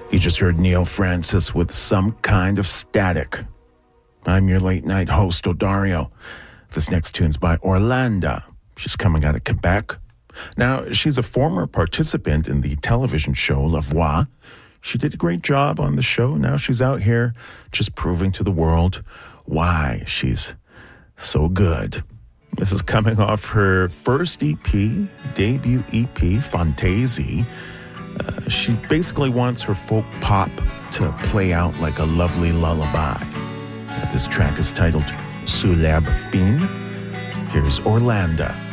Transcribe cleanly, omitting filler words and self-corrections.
You just heard Neil Francis with Some Kind of Static. I'm your late night host, Odario. This next tune's by Orlando. She's coming out of Quebec. Now, she's a former participant in the television show La Voix. She did a great job on the show. Now she's out here just proving to the world why she's so good. This is coming off her first EP, debut EP, Fantasy. She basically wants her folk pop to play out like a lovely lullaby. This track is titled Sous l'herbe fine. Here's Orlando.